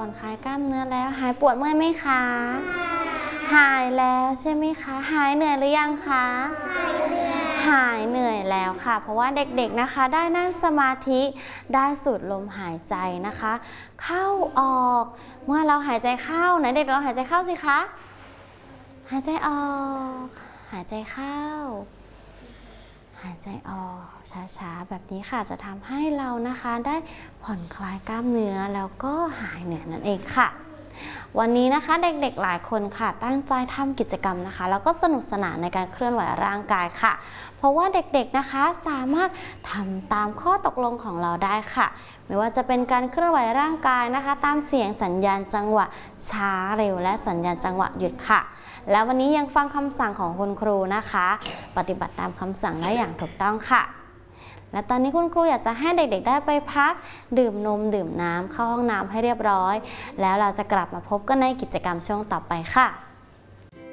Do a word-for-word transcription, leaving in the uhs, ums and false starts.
อนคลายกล้ามเนื้อแล้วหายปวดเมื่อยไหมคะหายแล้วใช่ไหมคะหายเหนื่อยหรือยังคะหายเหนื่อยแล้วค่ะเพราะว่าเด็กๆนะคะได้นั่งสมาธิได้สูดลมหายใจนะคะเข้าออกเมื่อเราหายใจเข้าไหนเด็กเราหายใจเข้าสิคะหายใจออกหายใจเข้าหายใจออกช้าๆแบบนี้ค่ะจะทำให้เรานะคะได้ผ่อนคลายกล้ามเนื้อแล้วก็หายเหนื่อยนั่นเองค่ะวันนี้นะคะเด็กๆหลายคนค่ะตั้งใจทำกิจกรรมนะคะแล้วก็สนุกสนานในการเคลื่อนไหวร่างกายค่ะเพราะว่าเด็กๆนะคะสามารถทำตามข้อตกลงของเราได้ค่ะไม่ว่าจะเป็นการเคลื่อนไหวร่างกายนะคะตามเสียงสัญญาณจังหวะช้าเร็วและสัญญาณจังหวะหยุดค่ะแล้ววันนี้ยังฟังคำสั่งของคุณครูนะคะปฏิบัติตามคำสั่งได้อย่างถูกต้องค่ะและตอนนี้คุณครูอยากจะให้เด็กๆได้ไปพักดื่มนมดื่มน้ำเข้าห้องน้ำให้เรียบร้อยแล้วเราจะกลับมาพบกันในกิจกรรมช่วงต่อไปค่ะ